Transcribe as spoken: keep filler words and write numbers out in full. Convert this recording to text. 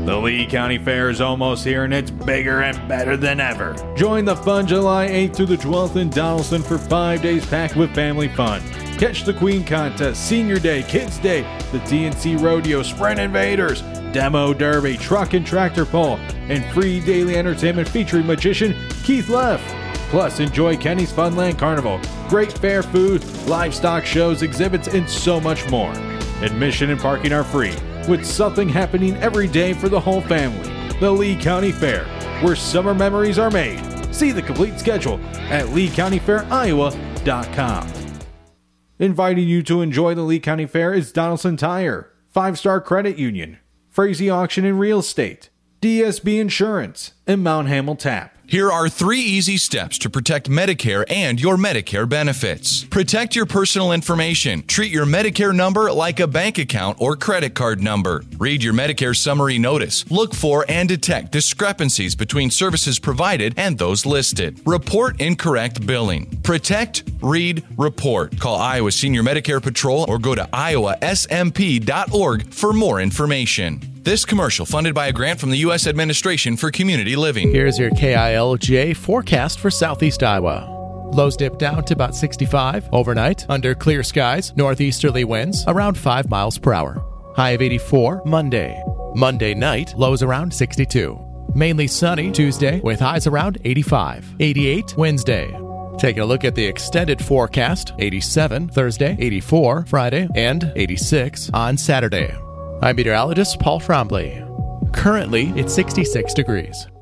The Lee County Fair is almost here and it's bigger and better than ever. Join the fun July eighth through the twelfth in Donaldson for five days packed with family fun. Catch the Queen Contest, Senior Day, Kids Day, the T N C Rodeo, Sprint Invaders, Demo Derby, Truck and Tractor Pull, and free daily entertainment featuring magician Keith Leff. Plus, enjoy Kenny's Funland Carnival, great fair food, livestock shows, exhibits, and so much more. Admission and parking are free, with something happening every day for the whole family. The Lee County Fair, where summer memories are made. See the complete schedule at lee county fair iowa dot com. Inviting you to enjoy the Lee County Fair is Donaldson Tire, Five Star Credit Union, Frazee Auction and Real Estate, D S B Insurance, and Mount Hamel Tap. Here are three easy steps to protect Medicare and your Medicare benefits. Protect your personal information. Treat your Medicare number like a bank account or credit card number. Read your Medicare summary notice. Look for and detect discrepancies between services provided and those listed. Report incorrect billing. Protect, read, report. Call Iowa Senior Medicare Patrol or go to iowa s m p dot org for more information. This commercial funded by a grant from the U S Administration for Community Living. Here's your K I L J forecast for Southeast Iowa. Lows dip down to about sixty-five. Overnight, under clear skies, northeasterly winds around five miles per hour. High of eighty-four Monday. Monday night, lows around sixty-two. Mainly sunny Tuesday with highs around eighty-five. eighty-eight Wednesday. Taking a look at the extended forecast, eighty-seven Thursday, eighty-four Friday, and eighty-six on Saturday. I'm meteorologist Paul Frombley. Currently, it's sixty-six degrees.